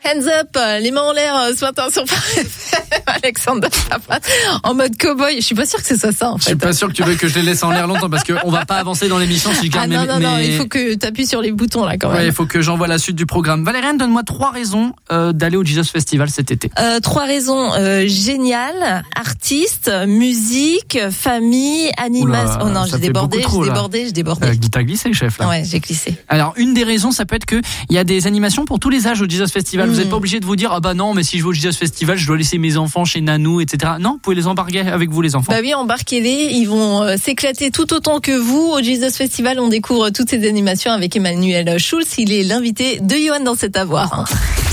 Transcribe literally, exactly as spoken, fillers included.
Hands up, les mains en l'air ce matin sur Alexandre Papa, en mode cow-boy. Je suis pas sûre que ce soit ça, en fait. Je suis pas sûr que tu veux que je les laisse en l'air longtemps parce qu'on va pas avancer dans l'émission si je garde ah, non, mes, non, mes... non, il faut que tu appuies sur les boutons, là, quand même. Ouais, il faut que j'envoie la suite du programme. Valériane, donne-moi trois raisons euh, d'aller au Jesus Festival cet été. Euh, trois raisons euh, géniales. Artistes, musique, famille, animation. Oh non, j'ai débordé, j'ai débordé, j'ai débordé. Euh, T'as glissé, chef, là. Ouais, j'ai glissé. Alors, une des raisons, ça peut être que il y a des animations pour tous les âges au Jesus Festival. Mmh. Vous n'êtes pas obligé de vous dire, ah bah non, mais si je vais au Jesus Festival, je dois laisser mes enfants chez Nanou, et cetera. Non, vous pouvez les embarquer avec vous, les enfants. Bah oui, embarquez-les. Ils vont euh, s'éclater tout autant que vous. Au Jesus Festival, on découvre toutes ces animations avec Emmanuel Schulz. Il est l'invité de Johan dans cet avoir.